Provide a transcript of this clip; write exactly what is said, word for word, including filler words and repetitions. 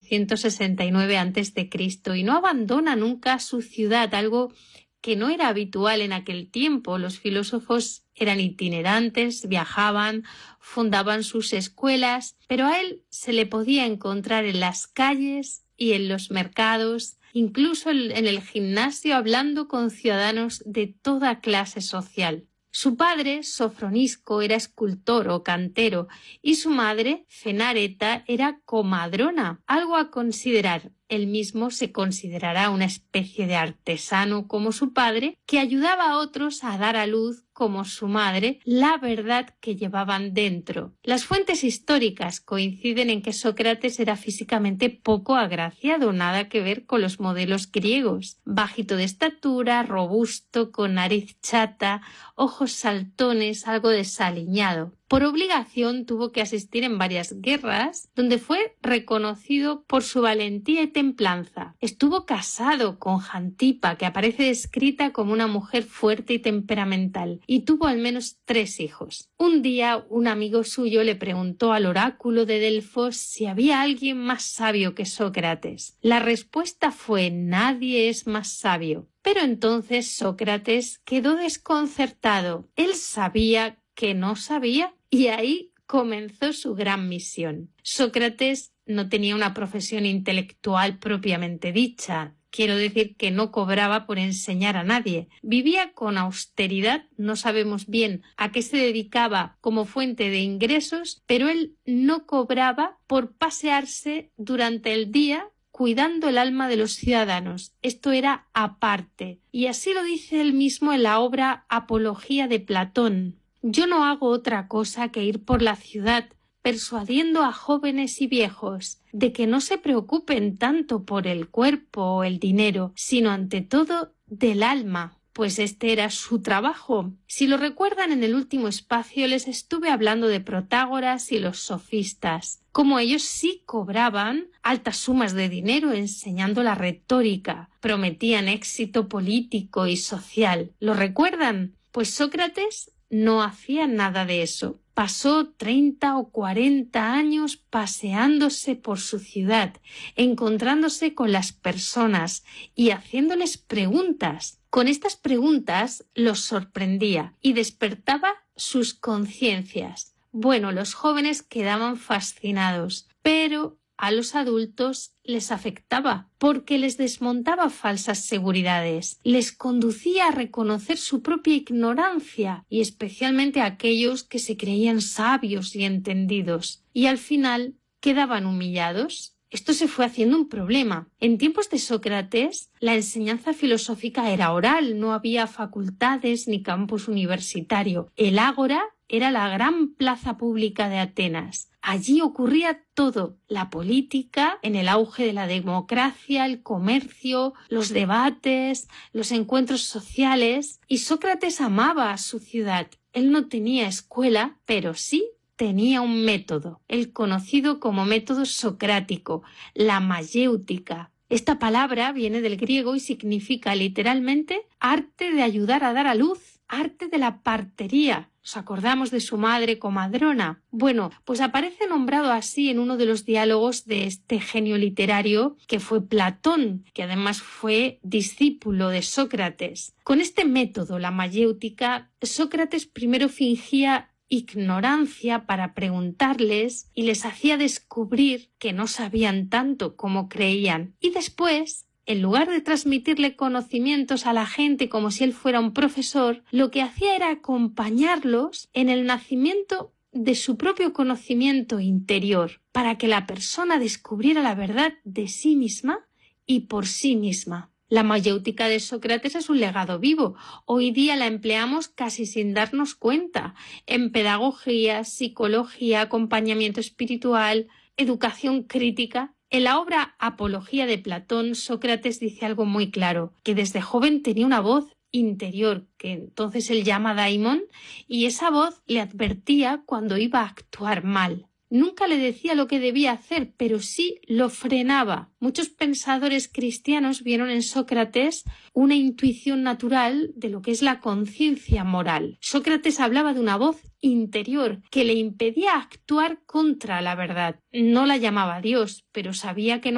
doscientos sesenta y nueve antes de Cristo y no abandona nunca su ciudad, algo que no era habitual en aquel tiempo. Los filósofos eran itinerantes, viajaban, fundaban sus escuelas, pero a él se le podía encontrar en las calles y en los mercados, incluso en el gimnasio, hablando con ciudadanos de toda clase social. Su padre, Sofronisco, era escultor o cantero y su madre, Fenareta, era comadrona, algo a considerar. Él mismo se considerará una especie de artesano como su padre, que ayudaba a otros a dar a luz, como su madre, la verdad que llevaban dentro. Las fuentes históricas coinciden en que Sócrates era físicamente poco agraciado, nada que ver con los modelos griegos. Bajito de estatura, robusto, con nariz chata, ojos saltones, algo desaliñado. Por obligación tuvo que asistir en varias guerras, donde fue reconocido por su valentía y templanza. Estuvo casado con Jantipa, que aparece descrita como una mujer fuerte y temperamental, y tuvo al menos tres hijos. Un día, un amigo suyo le preguntó al oráculo de Delfos si había alguien más sabio que Sócrates. La respuesta fue: nadie es más sabio. Pero entonces Sócrates quedó desconcertado. Él sabía que no sabía, y ahí comenzó su gran misión. Sócrates no tenía una profesión intelectual propiamente dicha. Quiero decir que no cobraba por enseñar a nadie. Vivía con austeridad, no sabemos bien a qué se dedicaba como fuente de ingresos, pero él no cobraba por pasearse durante el día cuidando el alma de los ciudadanos. Esto era aparte. Y así lo dice él mismo en la obra Apología de Platón. Yo no hago otra cosa que ir por la ciudad persuadiendo a jóvenes y viejos de que no se preocupen tanto por el cuerpo o el dinero, sino ante todo del alma, pues este era su trabajo. Si lo recuerdan, en el último espacio les estuve hablando de Protágoras y los sofistas, como ellos sí cobraban altas sumas de dinero enseñando la retórica, prometían éxito político y social. ¿Lo recuerdan? Pues Sócrates no hacía nada de eso. Pasó treinta o cuarenta años paseándose por su ciudad, encontrándose con las personas y haciéndoles preguntas. Con estas preguntas los sorprendía y despertaba sus conciencias. Bueno, los jóvenes quedaban fascinados, pero a los adultos les afectaba porque les desmontaba falsas seguridades, les conducía a reconocer su propia ignorancia y especialmente a aquellos que se creían sabios y entendidos y al final quedaban humillados. Esto se fue haciendo un problema. En tiempos de Sócrates, la enseñanza filosófica era oral, no había facultades ni campus universitario. El ágora era la gran plaza pública de Atenas. Allí ocurría todo, la política, en el auge de la democracia, el comercio, los debates, los encuentros sociales, y Sócrates amaba a su ciudad. Él no tenía escuela, pero sí tenía un método, el conocido como método socrático, la mayéutica. Esta palabra viene del griego y significa literalmente arte de ayudar a dar a luz, arte de la partería. ¿Os acordamos de su madre comadrona? Bueno, pues aparece nombrado así en uno de los diálogos de este genio literario que fue Platón, que además fue discípulo de Sócrates. Con este método, la mayéutica, Sócrates primero fingía ignorancia para preguntarles y les hacía descubrir que no sabían tanto como creían. Y después, en lugar de transmitirle conocimientos a la gente como si él fuera un profesor, lo que hacía era acompañarlos en el nacimiento de su propio conocimiento interior, para que la persona descubriera la verdad de sí misma y por sí misma. La mayéutica de Sócrates es un legado vivo. Hoy día la empleamos casi sin darnos cuenta en pedagogía, psicología, acompañamiento espiritual, educación crítica. En la obra Apología de Platón, Sócrates dice algo muy claro, que desde joven tenía una voz interior, que entonces él llama daimon, y esa voz le advertía cuando iba a actuar mal. Nunca le decía lo que debía hacer, pero sí lo frenaba. Muchos pensadores cristianos vieron en Sócrates una intuición natural de lo que es la conciencia moral. Sócrates hablaba de una voz interior que le impedía actuar contra la verdad. No la llamaba Dios, pero sabía que no